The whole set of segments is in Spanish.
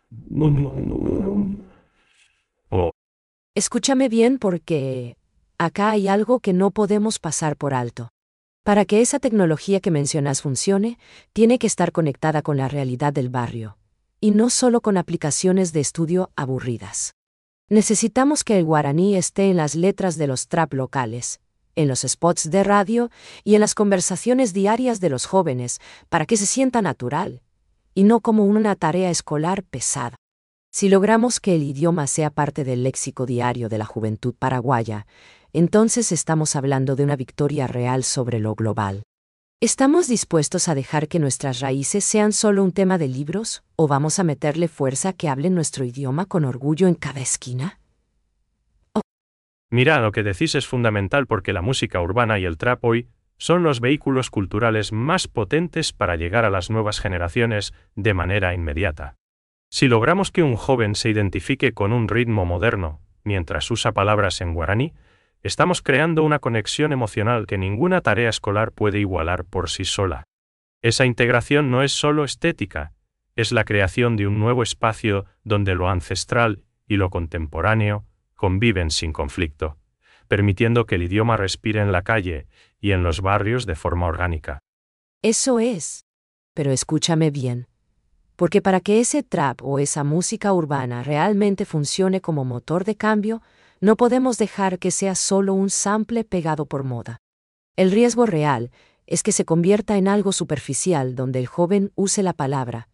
O Escúchame bien porque acá hay algo que no podemos pasar por alto. Para que esa tecnología que mencionas funcione, tiene que estar conectada con la realidad del barrio, y no solo con aplicaciones de estudio aburridas. Necesitamos que el guaraní esté en las letras de los trap locales, en los spots de radio y en las conversaciones diarias de los jóvenes, para que se sienta natural, y no como una tarea escolar pesada. Si logramos que el idioma sea parte del léxico diario de la juventud paraguaya, entonces estamos hablando de una victoria real sobre lo global. ¿Estamos dispuestos a dejar que nuestras raíces sean solo un tema de libros, o vamos a meterle fuerza a que hablen nuestro idioma con orgullo en cada esquina? mira, lo que decís es fundamental porque la música urbana y el trap hoy son los vehículos culturales más potentes para llegar a las nuevas generaciones de manera inmediata. Si logramos que un joven se identifique con un ritmo moderno mientras usa palabras en guaraní, estamos creando una conexión emocional que ninguna tarea escolar puede igualar por sí sola. Esa integración no es solo estética, es la creación de un nuevo espacio donde lo ancestral y lo contemporáneo conviven sin conflicto, permitiendo que el idioma respire en la calle y en los barrios de forma orgánica. Eso es. Pero escúchame bien. Porque para que ese trap o esa música urbana realmente funcione como motor de cambio, no podemos dejar que sea solo un sample pegado por moda. El riesgo real es que se convierta en algo superficial donde el joven use la palabra,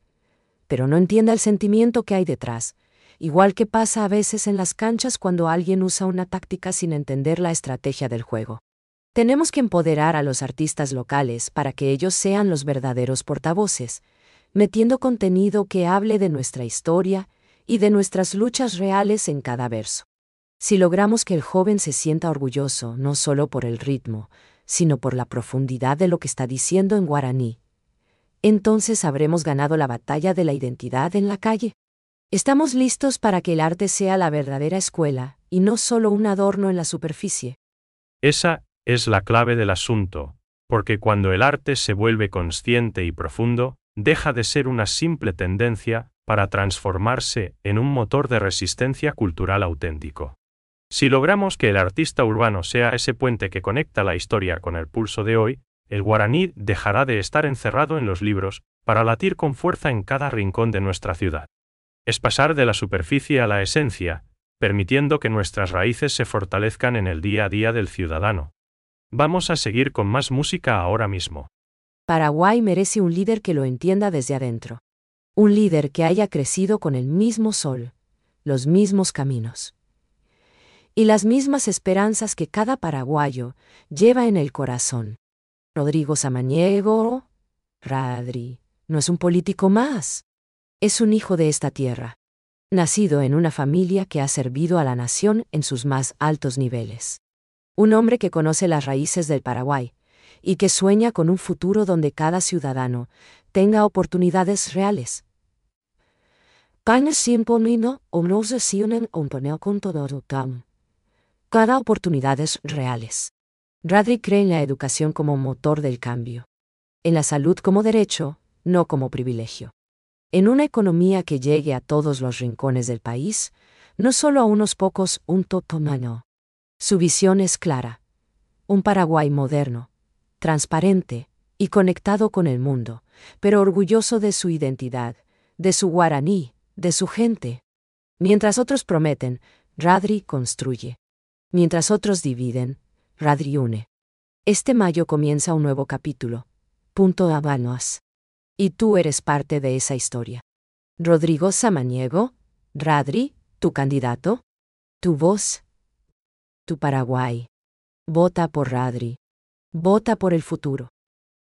pero no entienda el sentimiento que hay detrás, igual que pasa a veces en las canchas cuando alguien usa una táctica sin entender la estrategia del juego. Tenemos que empoderar a los artistas locales para que ellos sean los verdaderos portavoces, metiendo contenido que hable de nuestra historia y de nuestras luchas reales en cada verso. Si logramos que el joven se sienta orgulloso no solo por el ritmo, sino por la profundidad de lo que está diciendo en guaraní, entonces habremos ganado la batalla de la identidad en la calle. Estamos listos para que el arte sea la verdadera escuela y no solo un adorno en la superficie. Esa es la clave del asunto, porque cuando el arte se vuelve consciente y profundo, deja de ser una simple tendencia para transformarse en un motor de resistencia cultural auténtico. Si logramos que el artista urbano sea ese puente que conecta la historia con el pulso de hoy, el guaraní dejará de estar encerrado en los libros para latir con fuerza en cada rincón de nuestra ciudad. Es pasar de la superficie a la esencia, permitiendo que nuestras raíces se fortalezcan en el día a día del ciudadano. Vamos a seguir con más música ahora mismo. Paraguay merece un líder que lo entienda desde adentro. Un líder que haya crecido con el mismo sol, los mismos caminos y las mismas esperanzas que cada paraguayo lleva en el corazón. Rodrigo Samaniego, Radri, no es un político más. Es un hijo de esta tierra, nacido en una familia que ha servido a la nación en sus más altos niveles. Un hombre que conoce las raíces del Paraguay y que sueña con un futuro donde cada ciudadano tenga oportunidades reales. Cada oportunidades reales. Radri cree en la educación como motor del cambio, en la salud como derecho, no como privilegio. En una economía que llegue a todos los rincones del país, no solo a unos pocos, un totomano. Su visión es clara. Un Paraguay moderno, transparente y conectado con el mundo, pero orgulloso de su identidad, de su guaraní, de su gente. Mientras otros prometen, Radri construye. Mientras otros dividen, Radri une. Este mayo comienza un nuevo capítulo. Punto Habanos. Y tú eres parte de esa historia. Rodrigo Samaniego, Radri, tu candidato, tu voz, tu Paraguay. Vota por Radri. Vota por el futuro.